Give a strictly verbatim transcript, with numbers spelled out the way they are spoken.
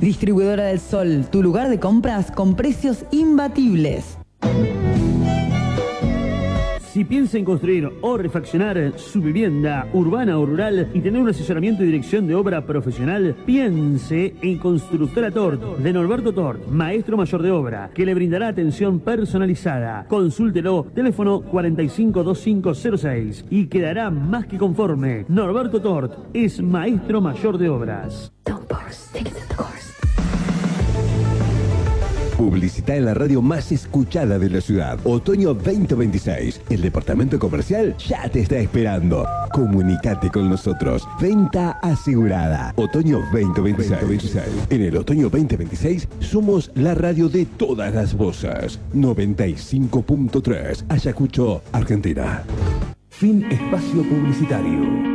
Distribuidora del Sol, tu lugar de compras con precios imbatibles. Si piensa en construir o refaccionar su vivienda urbana o rural y tener un asesoramiento y dirección de obra profesional, piense en Constructora Tort, de Norberto Tort, maestro mayor de obra, que le brindará atención personalizada. Consúltelo, teléfono cuarenta y cinco veinticinco cero seis, y quedará más que conforme. Norberto Tort es maestro mayor de obras. Don't burst, take it to the course. Publicita en la radio más escuchada de la ciudad. Otoño veinte veintiséis. El departamento comercial ya te está esperando. Comunicate con nosotros. Venta asegurada. Otoño veinte veintiséis. En el otoño veinte veintiséis somos la radio de todas las voces. noventa y cinco punto tres. Ayacucho, Argentina. Fin espacio publicitario.